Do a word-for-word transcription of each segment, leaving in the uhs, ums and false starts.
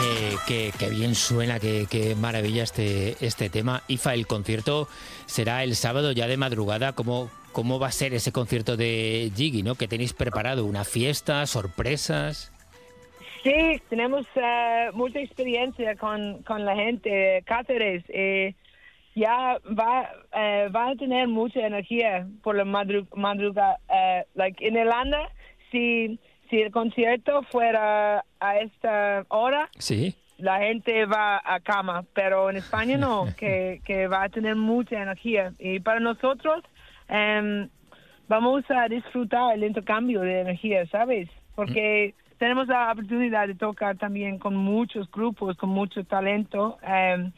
Qué, qué, qué bien suena, qué, qué maravilla este, este tema. Ifa, el concierto será el sábado ya de madrugada. ¿Cómo, cómo va a ser ese concierto de Jiggy, ¿no? ¿Qué tenéis preparado? ¿Una fiesta? ¿Sorpresas? Sí, tenemos uh, mucha experiencia con, con la gente. Cáceres eh, ya va, uh, va a tener mucha energía por la madru madrugada. Uh, like en Irlanda, si, si el concierto fuera a esta hora, sí, la gente va a cama, pero en España no, que, que va a tener mucha energía. Y para nosotros um, vamos a disfrutar el intercambio de energía, ¿sabes? Porque tenemos la oportunidad de tocar también con muchos grupos, con mucho talento. Um,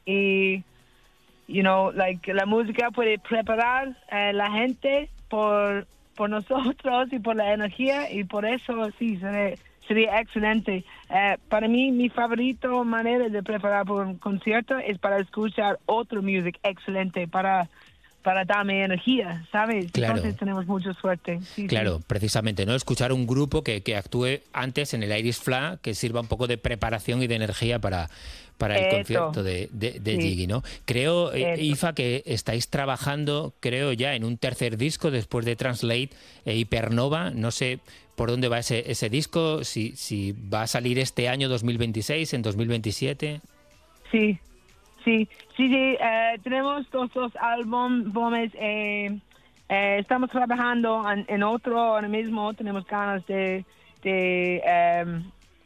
y, you know, like, la música puede preparar a la gente por, por nosotros y por la energía. Y por eso, sí, sería, sería excelente. Uh, para mí, mi favorito manera de preparar por un concierto es para escuchar otro music excelente, para... para darme energía, ¿sabes? Claro. Entonces tenemos mucha suerte. Sí, claro, sí. precisamente, ¿no? Escuchar un grupo que, que actúe antes en el Irish Flag, que sirva un poco de preparación y de energía para, para el Esto. concierto de, de, de Sí. Jiggy, ¿no? Creo, Esto. Ifa, que estáis trabajando, creo ya, en un tercer disco después de Translate e Hypernova. No sé por dónde va ese, ese disco, si, si va a salir este año dos mil veintiséis, en dos mil veintisiete. Sí. Sí, sí, sí, eh, tenemos dos, dos álbumes, eh, eh, estamos trabajando en, en otro ahora mismo, tenemos ganas de, de, eh,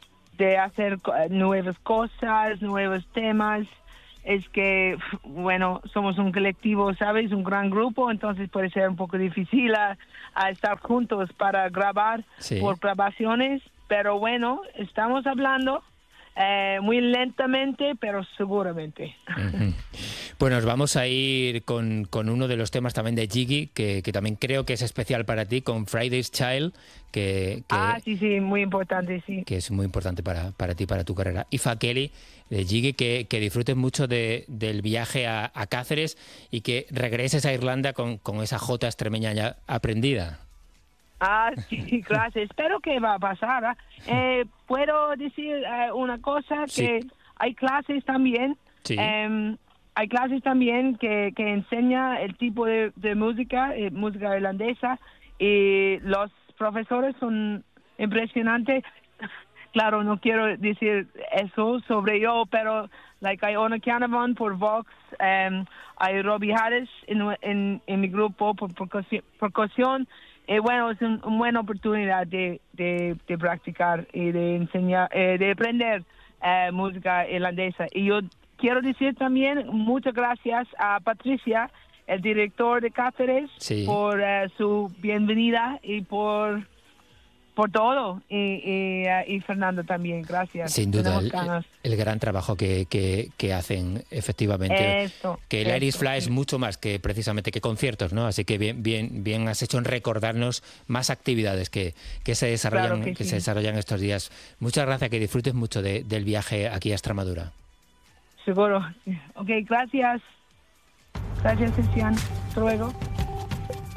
de hacer nuevas cosas, nuevos temas. Es que, bueno, somos un colectivo, ¿sabes? Un gran grupo, entonces puede ser un poco difícil a, a estar juntos para grabar Sí. por grabaciones, pero bueno, estamos hablando. Eh, muy lentamente, pero seguramente. Uh-huh. Pues nos vamos a ir con, con uno de los temas también de Jiggy, que, que también creo que es especial para ti, con Friday's Child, que, que, ah, sí, sí, muy importante, sí. que es muy importante para, para ti, para tu carrera. Ifa Kelly, de Jiggy, que, que disfrutes mucho de, del viaje a, a Cáceres y que regreses a Irlanda con, con esa jota extremeña ya aprendida. Ah, sí, gracias. Espero que va a pasar. ¿eh? Puedo decir eh, una cosa, Sí. que hay clases también. Sí. Eh, hay clases también que, que enseña el tipo de, de música, eh, música irlandesa, y los profesores son impresionantes. Claro, no quiero decir eso sobre yo, pero like hay Ona Canavan por Vox, um, hay Robbie Harris en, en, en mi grupo por percusión. Eh, bueno, es un, una buena oportunidad de, de, de practicar y de enseñar, eh, de aprender eh, música irlandesa. Y yo quiero decir también muchas gracias a Patricia, el director de Cáceres, sí. por uh, su bienvenida y por por todo. Y, y, uh, y Fernando también, gracias. Sin duda, el, el gran trabajo que, que, que hacen, efectivamente. Eso, que el eso, Irish Flag sí. es mucho más que precisamente que conciertos, ¿no? Así que bien, bien, bien has hecho en recordarnos más actividades que, que se desarrollan, Claro que que sí. se desarrollan estos días. Muchas gracias, que disfrutes mucho de, del viaje aquí a Extremadura. Seguro. Ok, gracias. Gracias, Cristian. Hasta luego.